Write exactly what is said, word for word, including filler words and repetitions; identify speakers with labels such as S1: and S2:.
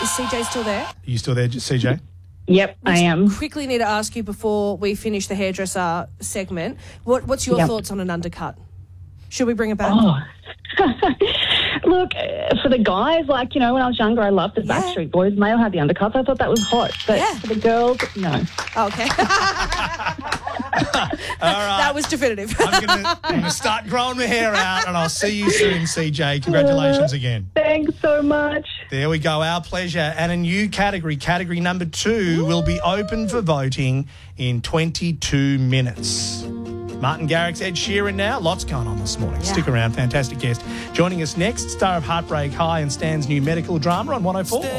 S1: Is C J still there?
S2: Are you still there, C J?
S3: Yep, I am.
S1: Quickly need to ask you before we finish the hairdresser segment. What, what's your
S3: Yep.
S1: thoughts on an undercut? Should we bring it back?
S3: Oh. Look, uh, for the guys, like, you know, when I was younger, I loved the
S1: Yeah.
S3: Backstreet Boys. Male had the undercuts. I thought that was hot. But
S1: Yeah.
S3: for the girls, no.
S1: Oh, okay.
S2: All right.
S1: That was definitive.
S2: I'm going to start growing my hair out, and I'll see you soon, C J. Congratulations again.
S3: Thanks so much.
S2: There we go. Our pleasure. And a new category, category number two, will be open for voting in twenty-two minutes. Martin Garrix, Ed Sheeran now. Lots going on this morning.
S1: Yeah.
S2: Stick around. Fantastic guest. Joining us next, star of Heartbreak High and Stan's new medical drama on one oh four.